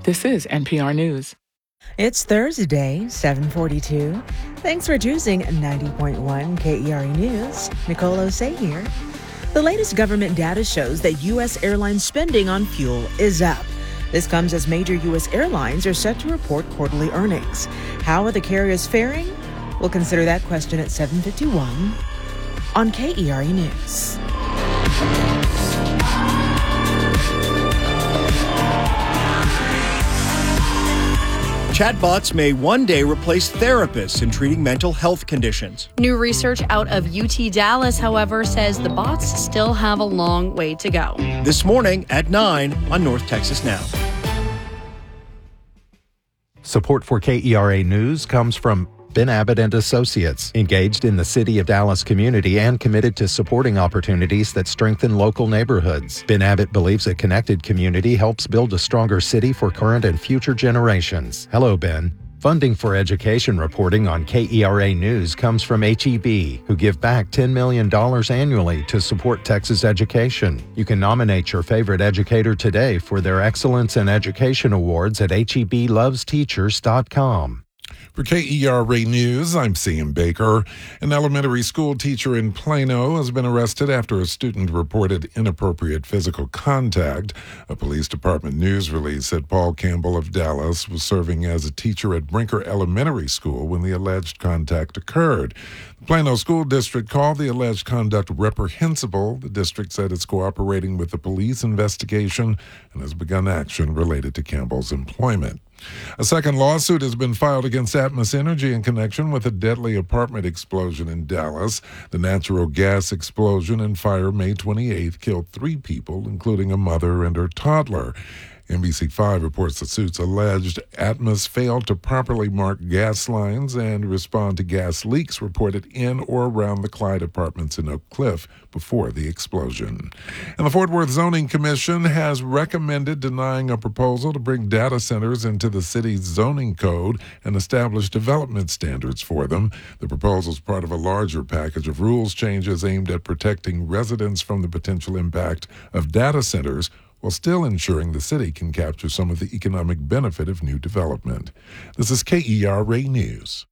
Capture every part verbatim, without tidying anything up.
This is N P R News. It's Thursday, seven forty-two. Thanks for choosing ninety point one K E R E News. Nicole Osei here. The latest government data shows that U S airline spending on fuel is up. This comes as major U S airlines are set to report quarterly earnings. How are the carriers faring? We'll consider that question at seven fifty-one on K E R E News. Chatbots may one day replace therapists in treating mental health conditions. New research out of U T Dallas, however, says the bots still have a long way to go. This morning at nine on North Texas Now. Support for K E R A News comes from Ben Abbott and Associates, engaged in the City of Dallas community and committed to supporting opportunities that strengthen local neighborhoods. Ben Abbott believes a connected community helps build a stronger city for current and future generations. Hello, Ben. Funding for education reporting on K E R A News comes from H E B, who give back ten million dollars annually to support Texas education. You can nominate your favorite educator today for their Excellence in Education Awards at H E B loves teachers dot com. For K E R A News, I'm Sam Baker. An elementary school teacher in Plano has been arrested after a student reported inappropriate physical contact. A police department news release said Paul Campbell of Dallas was serving as a teacher at Brinker Elementary School when the alleged contact occurred. The Plano School District called the alleged conduct reprehensible. The district said it's cooperating with the police investigation and has begun action related to Campbell's employment. A second lawsuit has been filed against Atmos Energy in connection with a deadly apartment explosion in Dallas. The natural gas explosion and fire May twenty-eighth killed three people, including a mother and her toddler. N B C five reports the suits alleged Atmos failed to properly mark gas lines and respond to gas leaks reported in or around the Clyde apartments in Oak Cliff before the explosion. And the Fort Worth Zoning Commission has recommended denying a proposal to bring data centers into the city's zoning code and establish development standards for them. The proposal is part of a larger package of rules changes aimed at protecting residents from the potential impact of data centers, while still ensuring the city can capture some of the economic benefit of new development. This is K E R A News.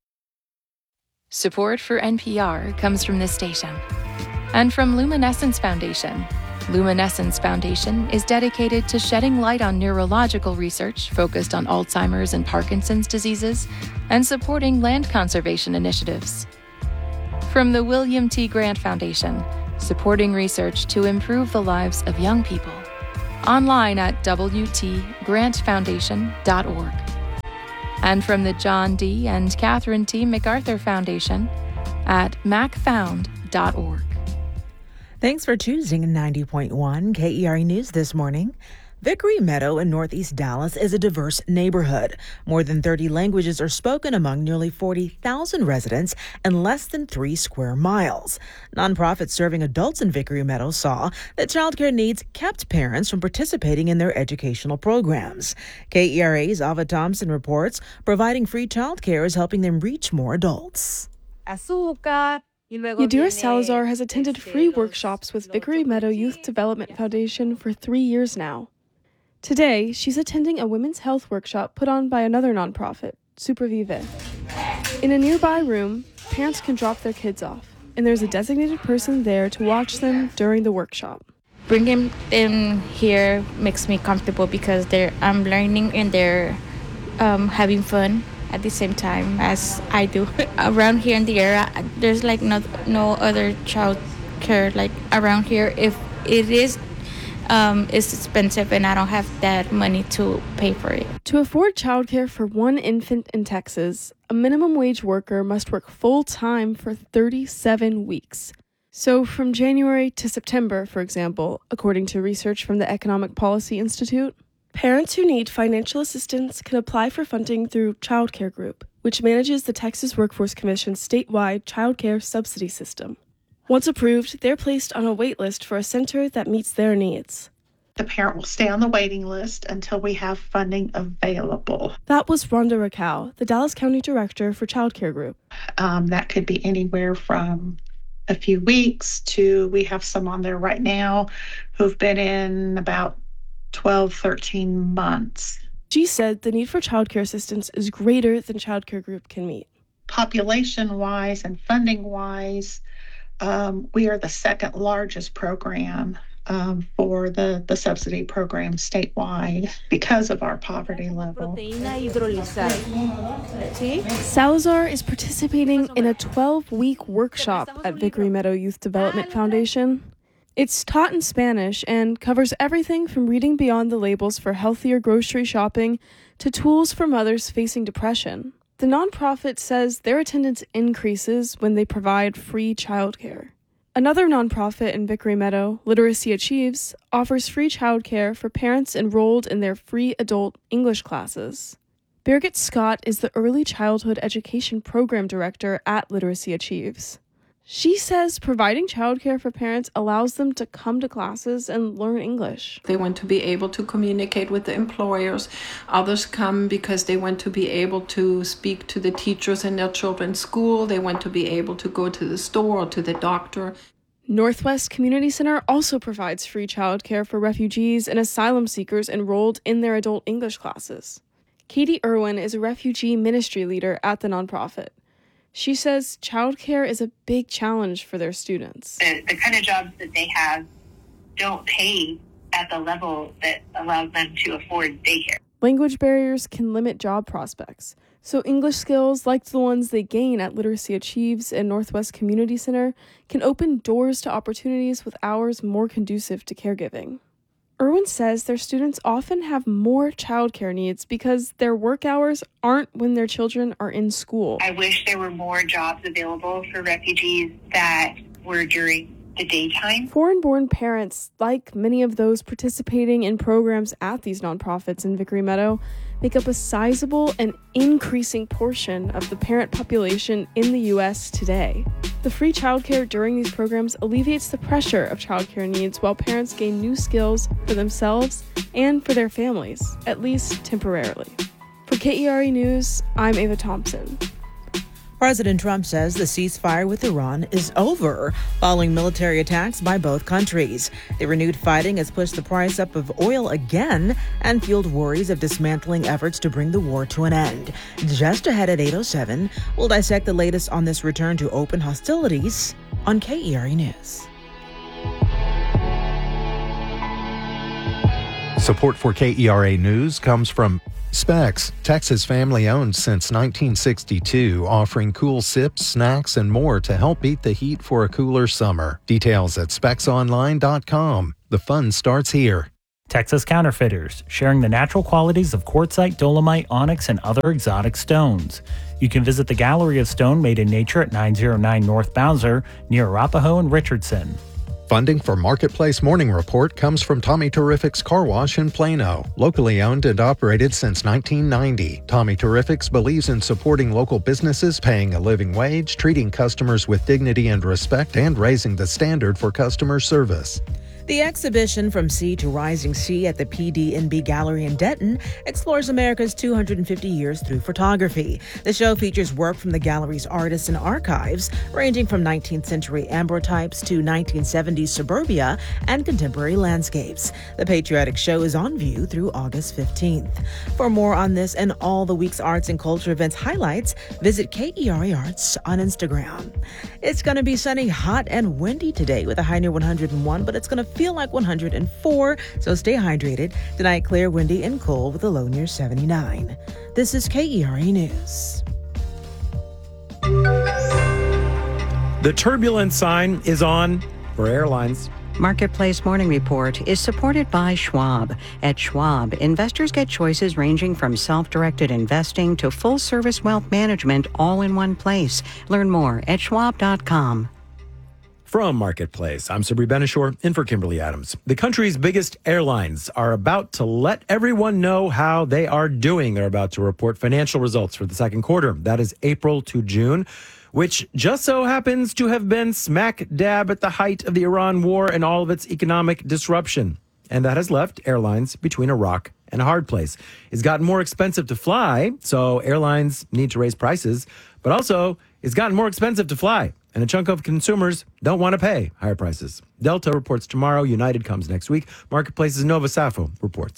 Support for N P R comes from this station and from Luminescence Foundation. Luminescence Foundation is dedicated to shedding light on neurological research focused on Alzheimer's and Parkinson's diseases and supporting land conservation initiatives. From the William T. Grant Foundation, supporting research to improve the lives of young people. Online at w t grant foundation dot org. And from the John D. and Catherine T. MacArthur Foundation at mac found dot org. Thanks for choosing ninety point one K E R E News this morning. Vickery Meadow in northeast Dallas is a diverse neighborhood. More than thirty languages are spoken among nearly forty thousand residents and less than three square miles. Nonprofits serving adults in Vickery Meadow saw that childcare needs kept parents from participating in their educational programs. K E R A's Ava Thompson reports providing free childcare is helping them reach more adults. Yadira Salazar has attended free workshops with Vickery Meadow Youth Development Foundation for three years now. Today, she's attending a women's health workshop put on by another nonprofit, Supervive. In a nearby room, parents can drop their kids off, and there's a designated person there to watch them during the workshop. Bringing them here makes me comfortable because they're I'm learning and they're um, having fun at the same time as I do. Around here in the area, there's like no, no other child care like around here. If it is, um, it's expensive and I don't have that money to pay for it. To afford childcare for one infant in Texas, a minimum wage worker must work full-time for thirty-seven weeks. So from January to September, for example, according to research from the Economic Policy Institute, parents who need financial assistance can apply for funding through Child Care Group, which manages the Texas Workforce Commission's statewide child care subsidy system. Once approved, they're placed on a wait list for a center that meets their needs. The parent will stay on the waiting list until we have funding available. That was Rhonda Rakow, the Dallas County Director for Child Care Group. Um, that could be anywhere from a few weeks to, we have some on there right now who've been in about twelve, thirteen months. She said the need for childcare assistance is greater than Childcare Group can meet. Population-wise and funding-wise, um, we are the second largest program um, for the, the subsidy program statewide because of our poverty level. Salazar is participating in a twelve-week workshop at Vickery Meadow Youth Development Foundation. It's taught in Spanish and covers everything from reading beyond the labels for healthier grocery shopping to tools for mothers facing depression. The nonprofit says their attendance increases when they provide free childcare. Another nonprofit in Vickery Meadow, Literacy Achieves, offers free childcare for parents enrolled in their free adult English classes. Birgit Scott is the Early Childhood Education Program Director at Literacy Achieves. She says providing childcare for parents allows them to come to classes and learn English. They want to be able to communicate with the employers. Others come because they want to be able to speak to the teachers in their children's school. They want to be able to go to the store or to the doctor. Northwest Community Center also provides free childcare for refugees and asylum seekers enrolled in their adult English classes. Katie Irwin is a refugee ministry leader at the nonprofit. She says childcare is a big challenge for their students. The, the kind of jobs that they have don't pay at the level that allows them to afford daycare. Language barriers can limit job prospects, so English skills like the ones they gain at Literacy Achieves and Northwest Community Center can open doors to opportunities with hours more conducive to caregiving. Irwin says their students often have more childcare needs because their work hours aren't when their children are in school. I wish there were more jobs available for refugees that were during the daytime. Foreign-born parents, like many of those participating in programs at these nonprofits in Vickery Meadow, make up a sizable and increasing portion of the parent population in the U S today. The free childcare during these programs alleviates the pressure of childcare needs while parents gain new skills for themselves and for their families, at least temporarily. For K E R A News, I'm Ava Thompson. President Trump says the ceasefire with Iran is over following military attacks by both countries. The renewed fighting has pushed the price up of oil again and fueled worries of dismantling efforts to bring the war to an end. Just ahead at eight oh seven, we'll dissect the latest on this return to open hostilities on K E R A News. Support for K E R A News comes from Specs, Texas family-owned since nineteen sixty-two, offering cool sips, snacks, and more to help beat the heat for a cooler summer. Details at specs online dot com. The fun starts here. Texas Counterfeiters, sharing the natural qualities of quartzite, dolomite, onyx, and other exotic stones. You can visit the Gallery of Stone Made in Nature at nine oh nine North Bowser, near Arapahoe and Richardson. Funding for Marketplace Morning Report comes from Tommy Terrific's Car Wash in Plano. Locally owned and operated since nineteen ninety, Tommy Terrific's believes in supporting local businesses, paying a living wage, treating customers with dignity and respect, and raising the standard for customer service. The exhibition From Sea to Rising Sea at the P D N B Gallery in Denton explores America's two hundred fifty years through photography. The show features work from the gallery's artists and archives, ranging from nineteenth century ambrotypes to nineteen seventies suburbia and contemporary landscapes. The patriotic show is on view through August fifteenth. For more on this and all the week's arts and culture events highlights, visit K E R A Arts on Instagram. It's going to be sunny, hot, and windy today with a high near one hundred one, but it's going to feel like one hundred four, so stay hydrated. Tonight, clear, windy, and cool with a low near seventy-nine. This is K E R A News. The turbulence sign is on for airlines. Marketplace Morning Report is supported by Schwab. At Schwab, investors get choices ranging from self-directed investing to full-service wealth management all in one place. Learn more at schwab dot com. From Marketplace, I'm Sabri Benishore, in for Kimberly Adams. The country's biggest airlines are about to let everyone know how they are doing. They're about to report financial results for the second quarter. That is April to June, which just so happens to have been smack dab at the height of the Iran war and all of its economic disruption. And that has left airlines between a rock and a hard place. It's gotten more expensive to fly, so airlines need to raise prices, but also it's gotten more expensive to fly. And a chunk of consumers don't want to pay higher prices. Delta reports tomorrow. United comes next week. Marketplace's Nova Safo reports.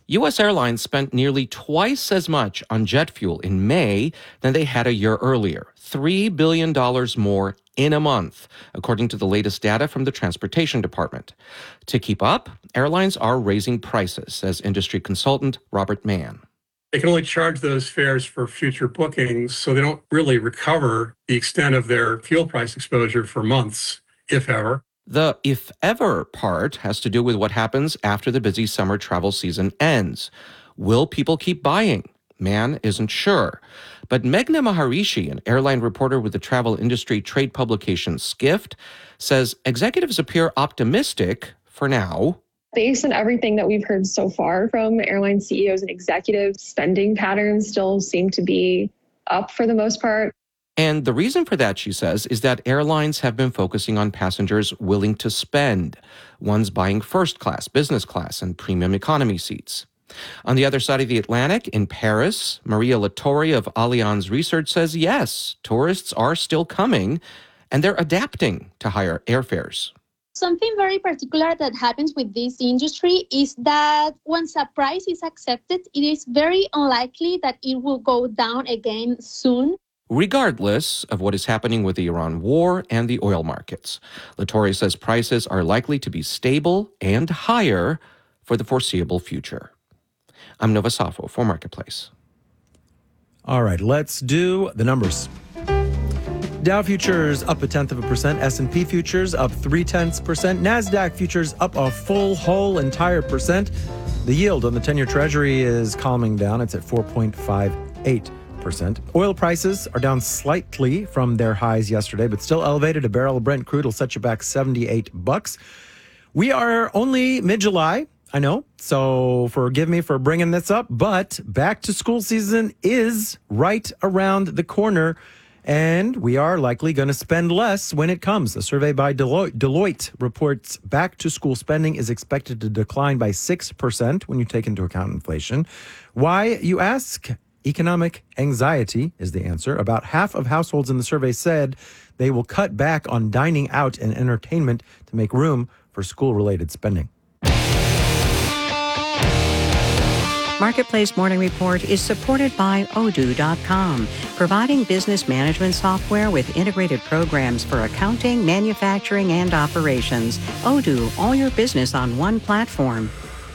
U S airlines spent nearly twice as much on jet fuel in May than they had a year earlier, three billion dollars more in a month, according to the latest data from the Transportation Department. To keep up, airlines are raising prices, says industry consultant Robert Mann. They can only charge those fares for future bookings, so they don't really recover the extent of their fuel price exposure for months, if ever. The if ever part has to do with what happens after the busy summer travel season ends. Will people keep buying? Mann isn't sure. But Meghna Maharishi, an airline reporter with the travel industry trade publication Skift, says executives appear optimistic for now. Based on everything that we've heard so far from airline C E Os and executives, spending patterns still seem to be up for the most part. And the reason for that, she says, is that airlines have been focusing on passengers willing to spend, ones buying first class, business class, and premium economy seats. On the other side of the Atlantic, in Paris, Maria Lattori of Allianz Research says, yes, tourists are still coming, and they're adapting to higher airfares. Something very particular that happens with this industry is that once a price is accepted, it is very unlikely that it will go down again soon. Regardless of what is happening with the Iran war and the oil markets. Lattori says prices are likely to be stable and higher for the foreseeable future. I'm Nova Safo for Marketplace. All right, let's do the numbers. Dow futures up a tenth of a percent. S and P futures up three tenths percent. NASDAQ futures up a full whole entire percent. The yield on the ten-year Treasury is calming down. It's at four point five eight percent. Oil prices are down slightly from their highs yesterday, but still elevated. A barrel of Brent crude will set you back seventy-eight bucks. We are only mid-July, I know, so forgive me for bringing this up, but back to school season is right around the corner, and we are likely going to spend less when it comes. A survey by Deloitte, Deloitte reports back to school spending is expected to decline by six percent when you take into account inflation. Why, you ask? Economic anxiety is the answer. About half of households in the survey said they will cut back on dining out and entertainment to make room for school-related spending. Marketplace Morning Report is supported by Odoo dot com, providing business management software with integrated programs for accounting, manufacturing, and operations. Odoo, all your business on one platform.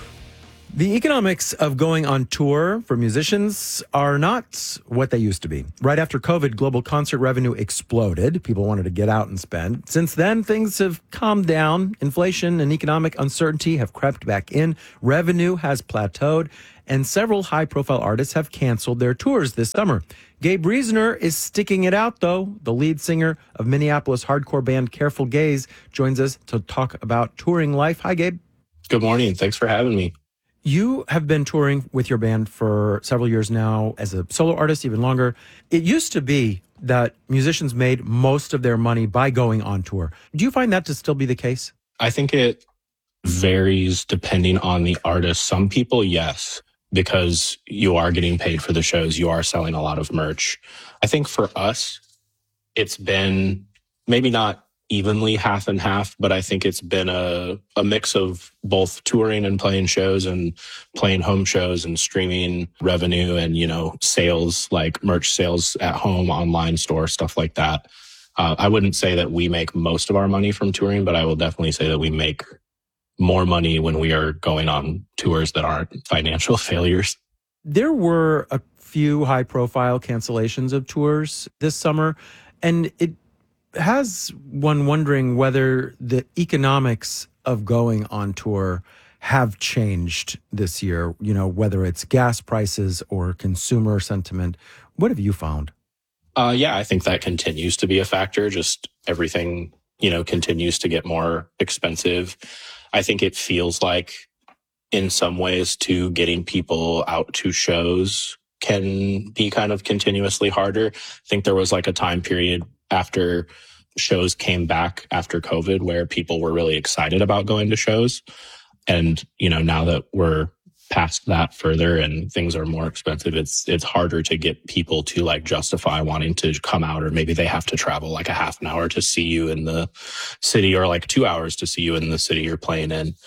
The economics of going on tour for musicians are not what they used to be. Right after COVID, global concert revenue exploded. People wanted to get out and spend. Since then, things have calmed down. Inflation and economic uncertainty have crept back in. Revenue has plateaued, and several high-profile artists have canceled their tours this summer. Gabe Reasoner is sticking it out, though. The lead singer of Minneapolis hardcore band Careful Gaze joins us to talk about touring life. Hi, Gabe. Good morning. Thanks for having me. You have been touring with your band for several years now as a solo artist, even longer. It used to be that musicians made most of their money by going on tour. Do you find that to still be the case? I think it varies depending on the artist. Some people, yes, because you are getting paid for the shows. You are selling a lot of merch. I think for us, it's been maybe not evenly half and half, but I think it's been a, a mix of both touring and playing shows and playing home shows and streaming revenue and, you know, sales, like merch sales at home, online store, stuff like that. Uh, I wouldn't say that we make most of our money from touring, but I will definitely say that we make more money when we are going on tours that aren't financial failures. There were a few high profile cancellations of tours this summer, and it has one wondering whether the economics of going on tour have changed this year, you know, whether it's gas prices or consumer sentiment. What have you found? Uh, yeah, I think that continues to be a factor. Just everything, you know, continues to get more expensive. I think it feels like in some ways too, getting people out to shows can be kind of continuously harder. I think there was like a time period after shows came back after COVID where people were really excited about going to shows. And, you know, now that we're past that further and things are more expensive, it's it's harder to get people to like justify wanting to come out, or maybe they have to travel like a half an hour to see you in the city or like two hours to see you in the city you're playing in.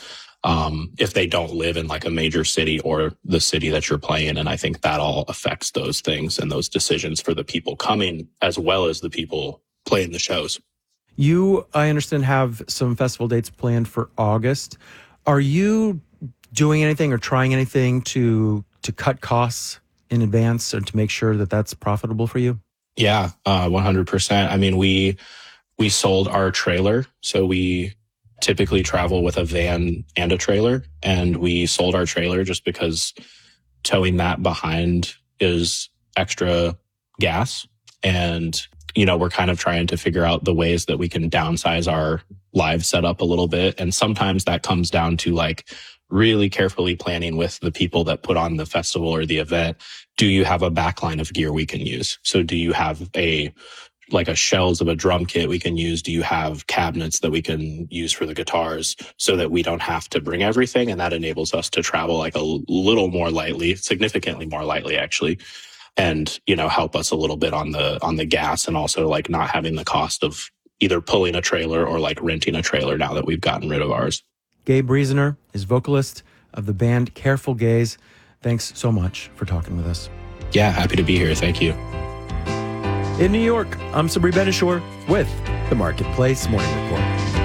um, if they don't live in like a major city or the city that you're playing. And I think that all affects those things and those decisions for the people coming as well as the people playing the shows. You, I understand, have some festival dates planned for August. Are you doing anything or trying anything to to cut costs in advance or to make sure that that's profitable for you? Yeah, uh, one hundred percent. I mean, we we sold our trailer. So we typically travel with a van and a trailer. And we sold our trailer just because towing that behind is extra gas. And, you know, we're kind of trying to figure out the ways that we can downsize our live setup a little bit. And sometimes that comes down to like really carefully planning with the people that put on the festival or the event. Do you have a backline of gear we can use? So do you have a like a shells of a drum kit we can use? Do you have cabinets that we can use for the guitars so that we don't have to bring everything? And that enables us to travel like a little more lightly, significantly more lightly actually, and, you know, help us a little bit on the on the gas, and also like not having the cost of either pulling a trailer or like renting a trailer now that we've gotten rid of ours. Gabe Reasoner is vocalist of the band Careful Gaze. Thanks so much for talking with us. Yeah, happy to be here. Thank you. In New York, I'm Sabri Benishore with the Marketplace Morning Report.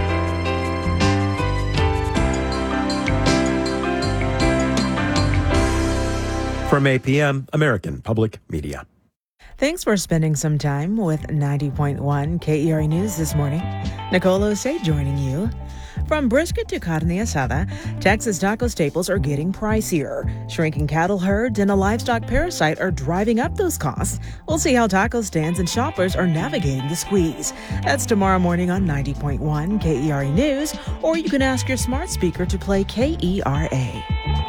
From A P M, American Public Media. Thanks for spending some time with ninety point one K E R A News this morning. Nicole Osei joining you. From brisket to carne asada, Texas taco staples are getting pricier. Shrinking cattle herds and a livestock parasite are driving up those costs. We'll see how taco stands and shoppers are navigating the squeeze. That's tomorrow morning on ninety point one K E R A News, or you can ask your smart speaker to play K E R A.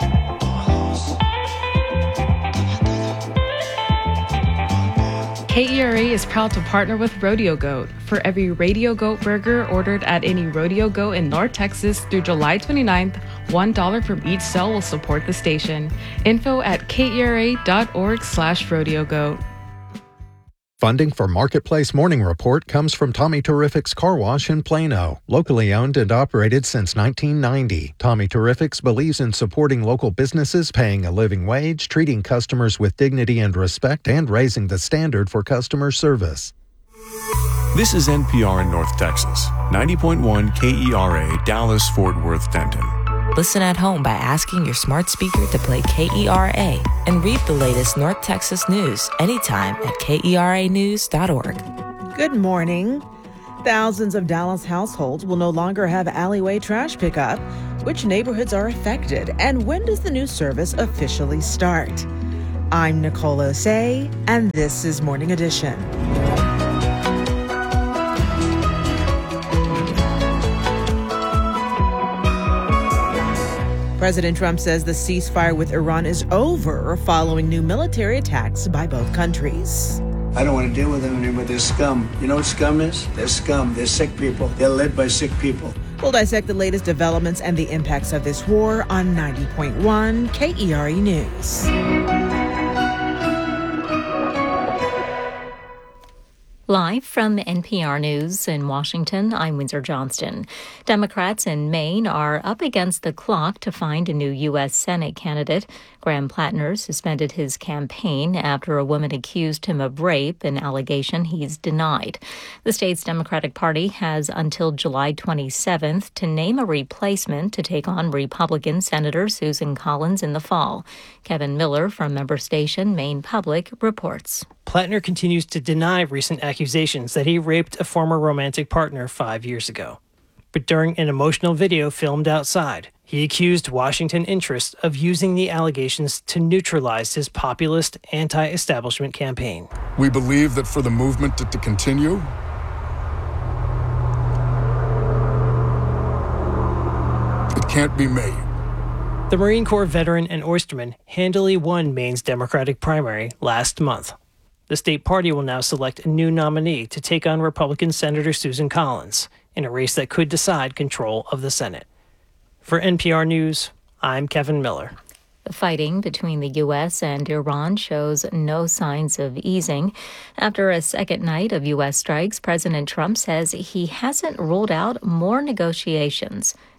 K E R A is proud to partner with Rodeo Goat. For every Radio Goat burger ordered at any Rodeo Goat in North Texas through July twenty-ninth, one dollar from each sale will support the station. Info at kera.org slash Rodeo Goat. Funding for Marketplace Morning Report comes from Tommy Terrific's Car Wash in Plano, locally owned and operated since nineteen ninety. Tommy Terrific's believes in supporting local businesses, paying a living wage, treating customers with dignity and respect, and raising the standard for customer service. This is N P R in North Texas, ninety point one K E R A, Dallas, Fort Worth, Denton. Listen at home by asking your smart speaker to play K E R A and read the latest North Texas news anytime at K E R A news dot org. Good morning. Thousands of Dallas households will no longer have alleyway trash pickup. Which neighborhoods are affected, and when does the new service officially start? I'm Nicole Osei, and this is Morning Edition. President Trump says the ceasefire with Iran is over following new military attacks by both countries. I don't want to deal with them anymore. They're scum. You know what scum is? They're scum. They're sick people. They're led by sick people. We'll dissect the latest developments and the impacts of this war on ninety point one K E R A News. Live from N P R News in Washington, I'm Windsor Johnston. Democrats in Maine are up against the clock to find a new U S Senate candidate. Graham Plattner suspended his campaign after a woman accused him of rape, an allegation he's denied. The state's Democratic Party has until July twenty-seventh to name a replacement to take on Republican Senator Susan Collins in the fall. Kevin Miller from member station Maine Public reports. Plattner continues to deny recent accusations that he raped a former romantic partner five years ago. But during an emotional video filmed outside, he accused Washington interests of using the allegations to neutralize his populist anti-establishment campaign. We believe that for the movement to, to continue, it can't be made. The Marine Corps veteran and oysterman handily won Maine's Democratic primary last month. The state party will now select a new nominee to take on Republican Senator Susan Collins in a race that could decide control of the Senate. For N P R News, I'm Kevin Miller. The fighting between the U S and Iran shows no signs of easing. After a second night of U S strikes, President Trump says he hasn't ruled out more negotiations.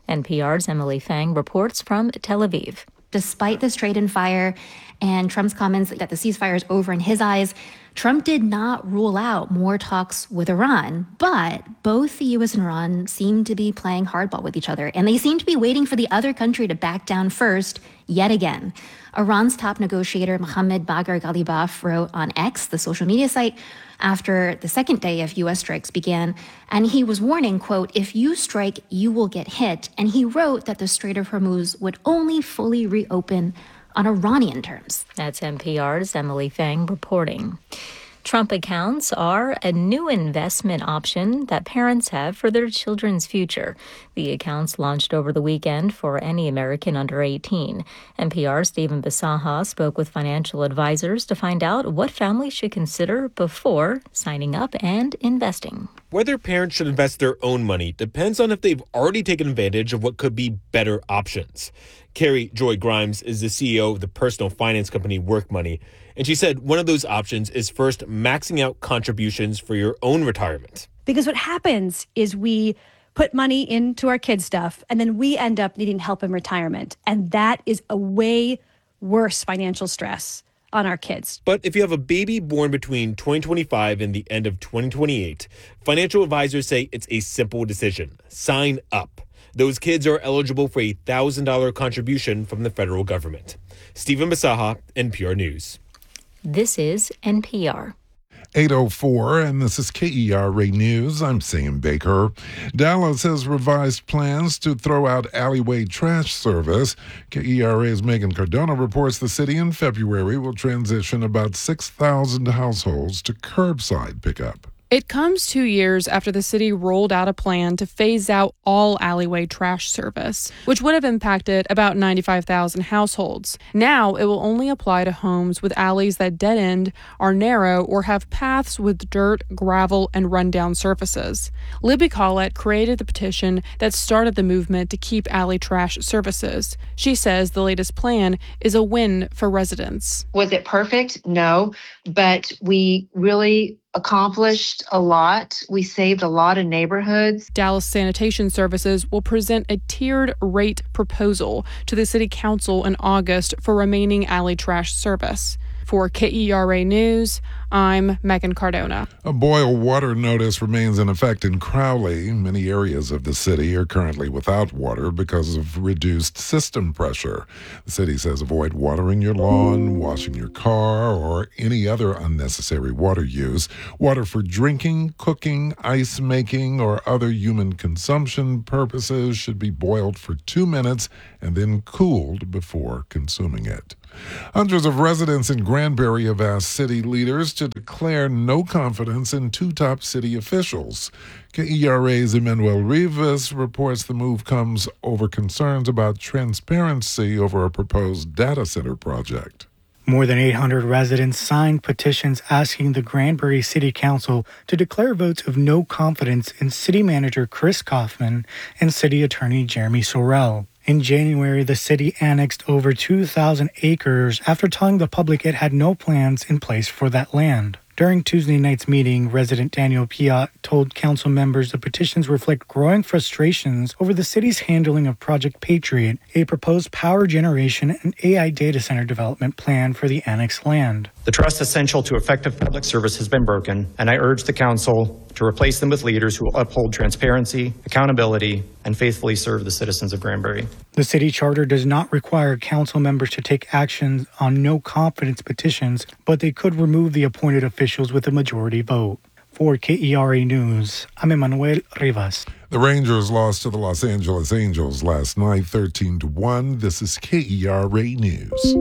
N P R's Emily Fang reports from Tel Aviv. Despite the straight-in fire and Trump's comments that the ceasefire is over in his eyes, Trump did not rule out more talks with Iran. But both the U S and Iran seem to be playing hardball with each other, and they seem to be waiting for the other country to back down first, yet again. Iran's top negotiator, Mohammad Bagher Ghalibaf, wrote on X, the social media site, after the second day of U S strikes began, and he was warning, quote, if you strike, you will get hit. And he wrote that the Strait of Hormuz would only fully reopen on Iranian terms. That's N P R's Emily Fang reporting. Trump accounts are a new investment option that parents have for their children's future. The accounts launched over the weekend for any American under eighteen. N P R's Stephen Bisaha spoke with financial advisors to find out what families should consider before signing up and investing. Whether parents should invest their own money depends on if they've already taken advantage of what could be better options. Carrie Joy Grimes is the C E O of the personal finance company Work Money, and she said one of those options is first maxing out contributions for your own retirement. Because what happens is we put money into our kids' stuff, and then we end up needing help in retirement. And that is a way worse financial stress on our kids. But if you have a baby born between twenty twenty-five and the end of twenty twenty-eight, financial advisors say it's a simple decision. Sign up. Those kids are eligible for a one thousand dollars contribution from the federal government. Stephen Bisaha, N P R News. This is N P R. eight oh four, and this is K E R A News. I'm Sam Baker. Dallas has revised plans to throw out alleyway trash service. K E R A's Megan Cardona reports the city in February will transition about six thousand households to curbside pickup. It comes two years after the city rolled out a plan to phase out all alleyway trash service, which would have impacted about ninety-five thousand households. Now it will only apply to homes with alleys that dead end, are narrow, or have paths with dirt, gravel, and rundown surfaces. Libby Collett created the petition that started the movement to keep alley trash services. She says the latest plan is a win for residents. Was it perfect? No, but we really accomplished a lot. We saved a lot of neighborhoods. Dallas Sanitation Services will present a tiered rate proposal to the city council in August for remaining alley trash service. For K E R A News, I'm Megan Cardona. A boil water notice remains in effect in Crowley. Many areas of the city are currently without water because of reduced system pressure. The city says avoid watering your lawn, washing your car, or any other unnecessary water use. Water for drinking, cooking, ice making, or other human consumption purposes should be boiled for two minutes and then cooled before consuming it. Hundreds of residents in Granbury have asked city leaders to declare no confidence in two top city officials. K E R A's Emmanuel Rivas reports the move comes over concerns about transparency over a proposed data center project. More than eight hundred residents signed petitions asking the Granbury City Council to declare votes of no confidence in City Manager Chris Kaufman and City Attorney Jeremy Sorrell. In January, the city annexed over two thousand acres after telling the public it had no plans in place for that land. During Tuesday night's meeting, resident Daniel Piat told council members the petitions reflect growing frustrations over the city's handling of Project Patriot, a proposed power generation and A I data center development plan for the annexed land. The trust essential to effective public service has been broken, and I urge the council to replace them with leaders who uphold transparency, accountability, and faithfully serve the citizens of Granbury. The city charter does not require council members to take action on no confidence petitions, but they could remove the appointed officials with a majority vote. For K E R A News, I'm Emmanuel Rivas. The Rangers lost to the Los Angeles Angels last night, thirteen to one. This is K E R A News.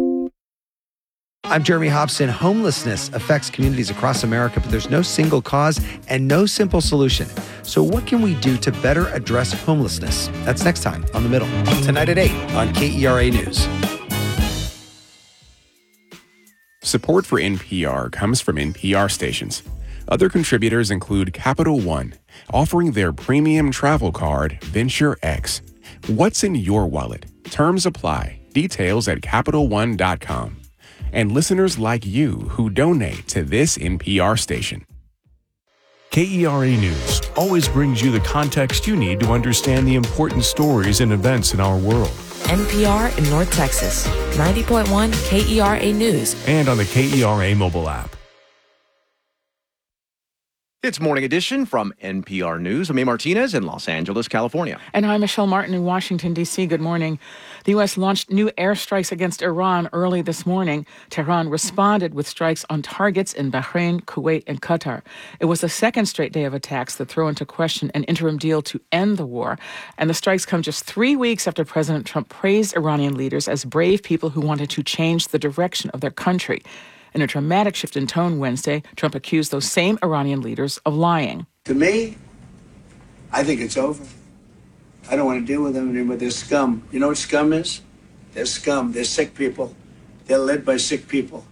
I'm Jeremy Hobson. Homelessness affects communities across America, but there's no single cause and no simple solution. So what can we do to better address homelessness? That's next time on The Middle, tonight at eight on K E R A News. Support for N P R comes from N P R stations. Other contributors include Capital One, offering their premium travel card, Venture X. What's in your wallet? Terms apply. Details at Capital One dot com. And listeners like you who donate to this N P R station. K E R A News always brings you the context you need to understand the important stories and events in our world. N P R in North Texas, ninety point one K E R A News. And on the K E R A mobile app. It's Morning Edition from N P R News. I'm A. Martinez in Los Angeles, California. And I'm Michelle Martin in Washington, D C. Good morning. The U S launched new airstrikes against Iran early this morning. Tehran responded with strikes on targets in Bahrain, Kuwait, and Qatar. It was the second straight day of attacks that throw into question an interim deal to end the war. And the strikes come just three weeks after President Trump praised Iranian leaders as brave people who wanted to change the direction of their country. In a dramatic shift in tone Wednesday, Trump accused those same Iranian leaders of lying. To me, I think it's over. I don't want to deal with them anymore. They're scum. You know what scum is? They're scum. They're sick people. They're led by sick people.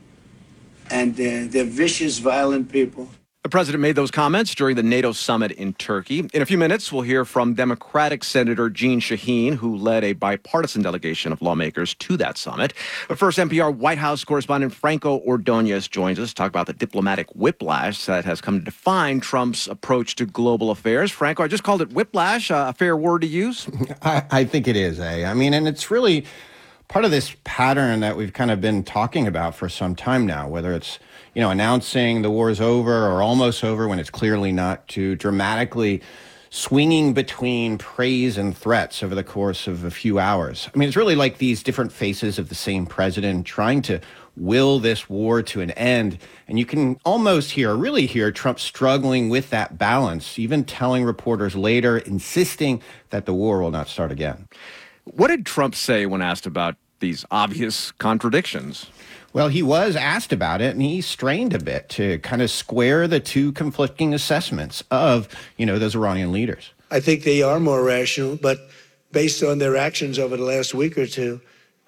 And uh, they're vicious, violent people. The president made those comments during the NATO summit in Turkey. In a few minutes, we'll hear from Democratic Senator Jeanne Shaheen, who led a bipartisan delegation of lawmakers to that summit. But first, N P R White House correspondent Franco Ordonez joins us to talk about the diplomatic whiplash that has come to define Trump's approach to global affairs. Franco, I just called it whiplash, uh, a fair word to use? I, I think it is, eh? I mean, and it's really part of this pattern that we've kind of been talking about for some time now, whether it's, you know, announcing the war is over or almost over when it's clearly not, to dramatically swinging between praise and threats over the course of a few hours. I mean, it's really like these different faces of the same president trying to will this war to an end. And you can almost hear, really hear Trump struggling with that balance, even telling reporters later, insisting that the war will not start again. What did Trump say when asked about these obvious contradictions? Well, he was asked about it, and he strained a bit to kind of square the two conflicting assessments of, you know, those Iranian leaders. I think they are more rational, but based on their actions over the last week or two,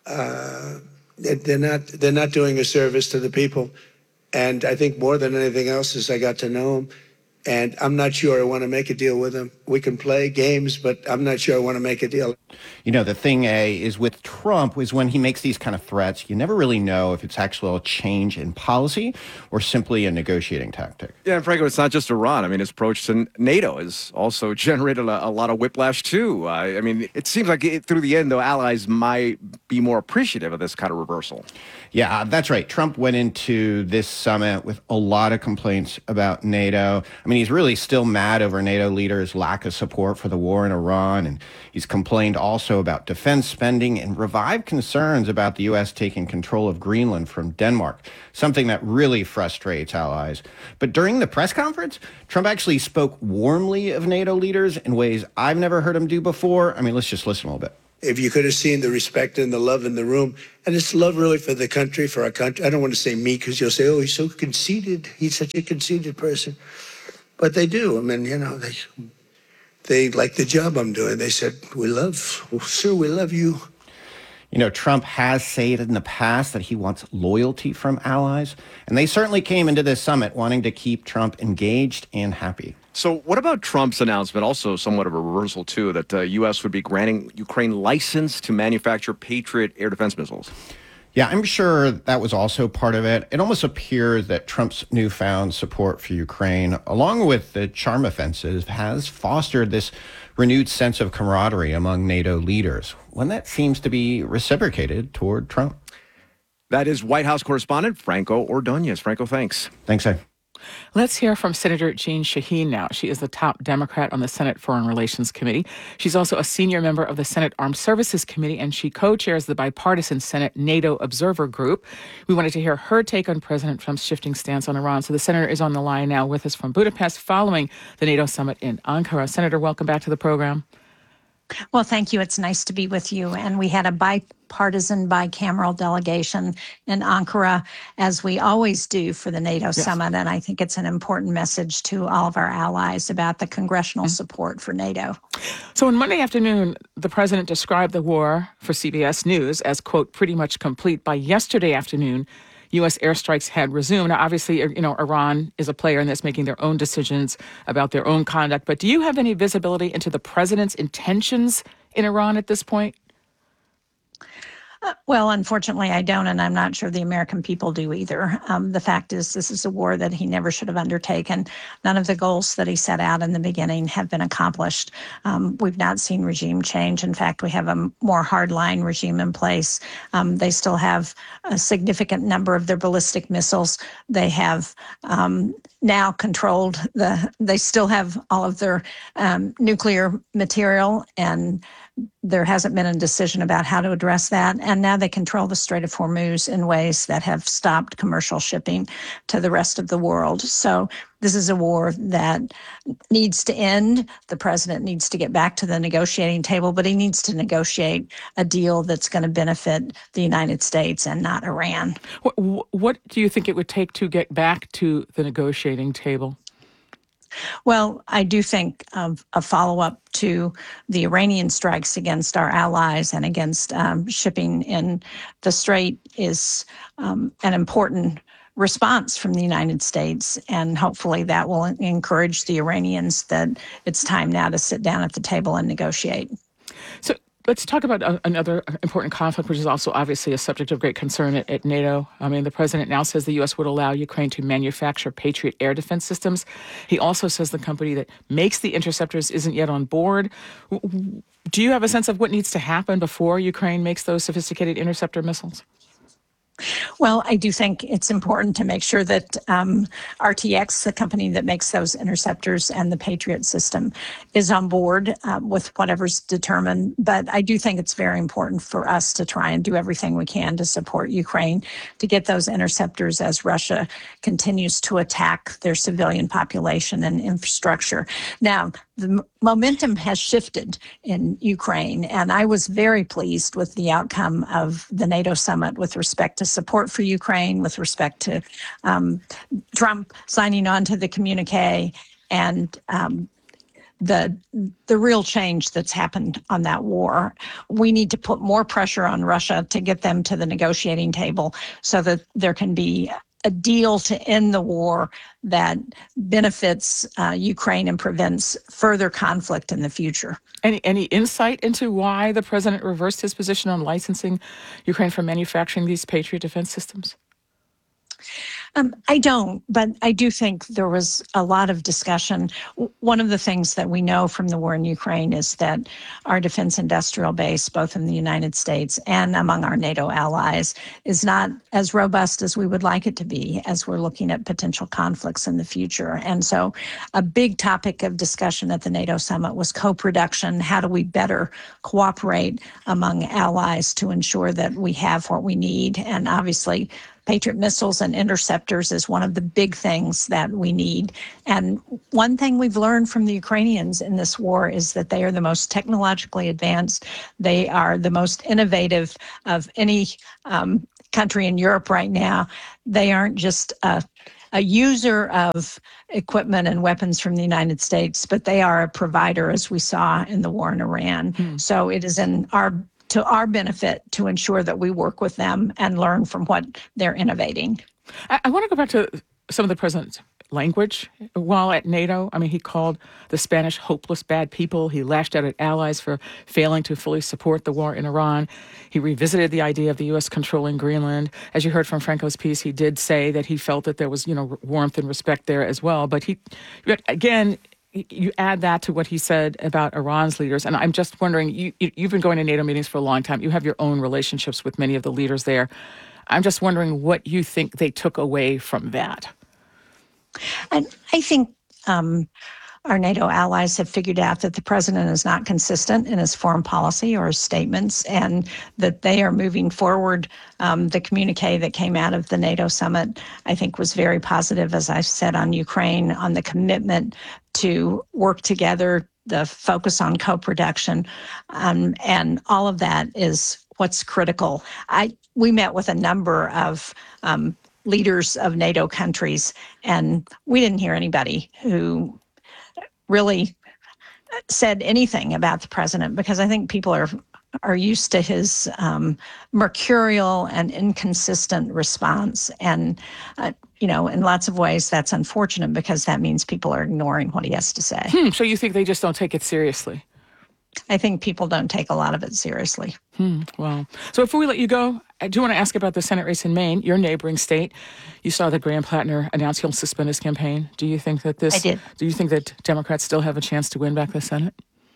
uh, they're not they're not doing a service to the people. And I think more than anything else is I got to know them. And I'm not sure I want to make a deal with them. We can play games, but I'm not sure I want to make a deal. You know, the thing, A, is with Trump is when he makes these kind of threats, you never really know if it's actually a change in policy or simply a negotiating tactic. Yeah, and Franco, it's not just Iran. I mean, his approach to NATO has also generated a, a lot of whiplash, too. Uh, I mean, it seems like it, through the end, though, allies might be more appreciative of this kind of reversal. Yeah, that's right. Trump went into this summit with a lot of complaints about NATO. I mean, he's really still mad over NATO leaders' lack of support for the war in Iran, and he's complained also about defense spending and revived concerns about the U S taking control of Greenland from Denmark, something that really frustrates allies. But during the press conference, Trump actually spoke warmly of NATO leaders in ways I've never heard him do before. I mean, let's just listen a little bit. If you could have seen the respect and the love in the room, and it's love really for the country, for our country. I don't want to say me because you'll say, oh, he's so conceited. He's such a conceited person. But they do. I mean, you know, they they like the job I'm doing. They said, we love, well, sir, we love you. You know, Trump has said in the past that he wants loyalty from allies, and they certainly came into this summit wanting to keep Trump engaged and happy. So what about Trump's announcement, also somewhat of a reversal, too, that the uh, U S would be granting Ukraine license to manufacture Patriot air defense missiles? Yeah, I'm sure that was also part of it. It almost appears that Trump's newfound support for Ukraine, along with the charm offensive, has fostered this renewed sense of camaraderie among NATO leaders, one that seems to be reciprocated toward Trump. That is White House correspondent Franco Ordonez. Franco, thanks. Thanks, Ed. Let's hear from Senator Jeanne Shaheen now. She is the top Democrat on the Senate Foreign Relations Committee. She's also a senior member of the Senate Armed Services Committee, and she co-chairs the bipartisan Senate NATO Observer Group. We wanted to hear her take on President Trump's shifting stance on Iran. So the senator is on the line now with us from Budapest following the NATO summit in Ankara. Senator, welcome back to the program. Well, thank you. It's nice to be with you. And we had a bipartisan, bicameral delegation in Ankara, as we always do for the NATO yes. summit. And I think it's an important message to all of our allies about the congressional mm-hmm. support for NATO. So on Monday afternoon, the president described the war for C B S News as, quote, pretty much complete. By yesterday afternoon, U S airstrikes had resumed. Now, obviously, you know, Iran is a player in this, making their own decisions about their own conduct. But do you have any visibility into the president's intentions in Iran at this point? Uh, well, unfortunately, I don't, and I'm not sure the American people do either. Um, the fact is, this is a war that he never should have undertaken. None of the goals that he set out in the beginning have been accomplished. Um, we've not seen regime change. In fact, we have a more hardline regime in place. Um, they still have a significant number of their ballistic missiles. They have um, now controlled the, they still have all of their um, nuclear material, and there hasn't been a decision about how to address that. And now they control the Strait of Hormuz in ways that have stopped commercial shipping to the rest of the world. So this is a war that needs to end. The president needs to get back to the negotiating table, but he needs to negotiate a deal that's going to benefit the United States and not Iran. What, what do you think it would take to get back to the negotiating table? Well, I do think of a follow-up to the Iranian strikes against our allies and against um, shipping in the Strait is um, an important response from the United States, and hopefully that will encourage the Iranians that it's time now to sit down at the table and negotiate. So let's talk about a, another important conflict, which is also obviously a subject of great concern at, at NATO. I mean, the president now says the U S would allow Ukraine to manufacture Patriot air defense systems. He also says the company that makes the interceptors isn't yet on board. Do you have a sense of what needs to happen before Ukraine makes those sophisticated interceptor missiles? Well, I do think it's important to make sure that um, R T X, the company that makes those interceptors, and the Patriot system is on board uh, with whatever's determined. But I do think it's very important for us to try and do everything we can to support Ukraine to get those interceptors as Russia continues to attack their civilian population and infrastructure. Now, the momentum has shifted in Ukraine, and I was very pleased with the outcome of the NATO summit with respect to support for Ukraine, with respect to um, Trump signing on to the communique, and um, the the real change that's happened on that war. We need to put more pressure on Russia to get them to the negotiating table so that there can be a deal to end the war that benefits uh, Ukraine and prevents further conflict in the future. Any any insight into why the president reversed his position on licensing Ukraine for manufacturing these Patriot defense systems? Um, I don't, but I do think there was a lot of discussion. One of the things that we know from the war in Ukraine is that our defense industrial base, both in the United States and among our NATO allies, is not as robust as we would like it to be as we're looking at potential conflicts in the future. And so a big topic of discussion at the NATO summit was co-production. How do we better cooperate among allies to ensure that we have what we need? And obviously, Patriot missiles and interceptors is one of the big things that we need. And one thing we've learned from the Ukrainians in this war is that they are the most technologically advanced. They are the most innovative of any um, country in Europe right now. They aren't just a, a user of equipment and weapons from the United States, but they are a provider, as we saw in the war in Iran. Hmm. So it is in our to our benefit to ensure that we work with them and learn from what they're innovating. I, I want to go back to some of the president's language while at NATO. I mean, he called the Spanish hopeless bad people. He lashed out at allies for failing to fully support the war in Iran. He revisited the idea of the U S controlling Greenland. As you heard from Franco's piece, he did say that he felt that there was, you know, warmth and respect there as well. But he, again, you add that to what he said about Iran's leaders, and I'm just wondering, you, you've been going to NATO meetings for a long time. You have your own relationships with many of the leaders there. I'm just wondering what you think they took away from that. And I think um, our NATO allies have figured out that the president is not consistent in his foreign policy or his statements, and that they are moving forward. Um, the communique that came out of the NATO summit, I think, was very positive, as I said, on Ukraine, on the commitment to work together, the focus on co-production, um, and all of that is what's critical. I we met with a number of um, leaders of NATO countries, and we didn't hear anybody who really said anything about the president, because I think people are are used to his um, mercurial and inconsistent response. And, uh, you know, in lots of ways, that's unfortunate because that means people are ignoring what he has to say. Hmm, so you think they just don't take it seriously? I think people don't take a lot of it seriously. Hmm, well, so before we let you go, I do want to ask about the Senate race in Maine, your neighboring state. You saw that Graham Plattner announced he'll suspend his campaign. Do you think that this? I did. Do you think that Democrats still have a chance to win back the Senate?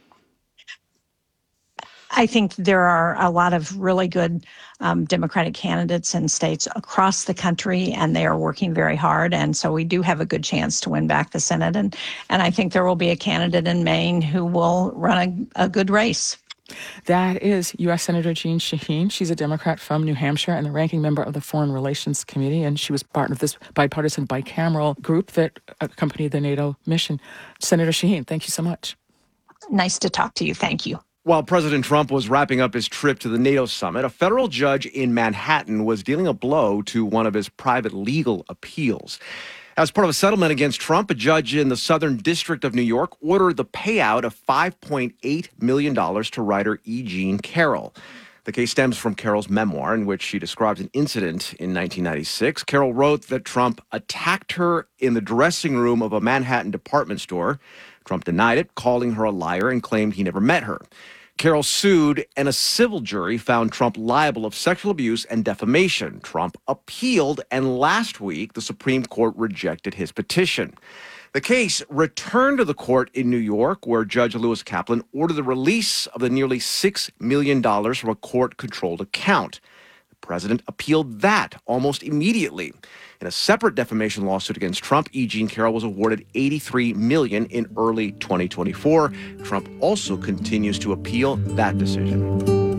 I think there are a lot of really good um, Democratic candidates in states across the country, and they are working very hard. And so we do have a good chance to win back the Senate. And, and I think there will be a candidate in Maine who will run a, a good race. That is U S Senator Jeanne Shaheen. She's a Democrat from New Hampshire and the ranking member of the Foreign Relations Committee, and she was part of this bipartisan bicameral group that accompanied the NATO mission. Senator Shaheen, thank you so much. Nice to talk to you. Thank you. While President Trump was wrapping up his trip to the NATO summit, a federal judge in Manhattan was dealing a blow to one of his private legal appeals. As part of a settlement against Trump, a judge in the Southern District of New York ordered the payout of five point eight million dollars to writer E. Jean Carroll. The case stems from Carroll's memoir, in which she describes an incident in nineteen ninety-six. Carroll wrote that Trump attacked her in the dressing room of a Manhattan department store. Trump denied it, calling her a liar, and claimed he never met her. Carroll sued, and a civil jury found Trump liable of sexual abuse and defamation. Trump appealed, and last week, the Supreme Court rejected his petition. The case returned to the court in New York, where Judge Lewis Kaplan ordered the release of the nearly six million dollars from a court-controlled account. The president appealed that almost immediately. In a separate defamation lawsuit against Trump, E. Jean Carroll was awarded eighty-three million dollars in early twenty twenty-four. Trump also continues to appeal that decision.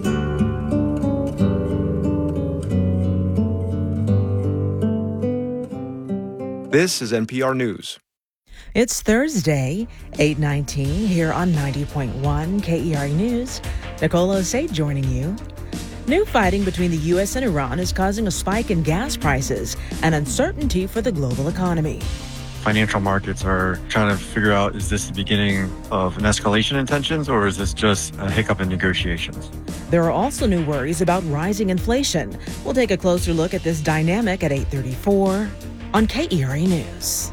This is N P R News. It's Thursday, eight nineteen, here on ninety point one K E R A News. Nicole Osei joining you. New fighting between the U S and Iran is causing a spike in gas prices and uncertainty for the global economy. Financial markets are trying to figure out, is this the beginning of an escalation in tensions, or is this just a hiccup in negotiations? There are also new worries about rising inflation. We'll take a closer look at this dynamic at eight thirty-four on K E R A News.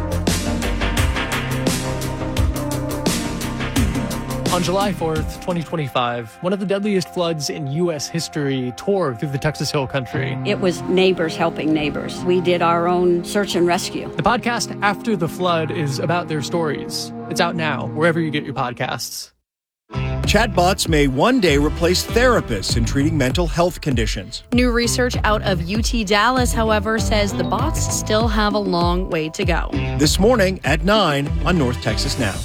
On July fourth, twenty twenty-five, one of the deadliest floods in U S history tore through the Texas Hill Country. It was neighbors helping neighbors. We did our own search and rescue. The podcast After the Flood is about their stories. It's out now, wherever you get your podcasts. Chatbots may one day replace therapists in treating mental health conditions. New research out of U T Dallas, however, says the bots still have a long way to go. This morning at nine on North Texas Now.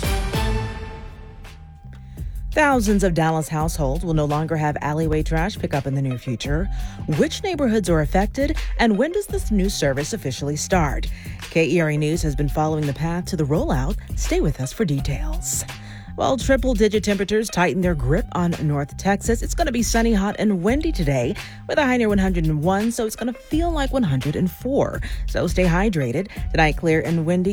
Thousands of Dallas households will no longer have alleyway trash pickup in the near future. Which neighborhoods are affected, and when does this new service officially start? K E R A News has been following the path to the rollout. Stay with us for details. While triple-digit temperatures tighten their grip on North Texas, it's going to be sunny, hot, and windy today with a high near one hundred one, so it's going to feel like one hundred four. So stay hydrated. Tonight, clear and windy.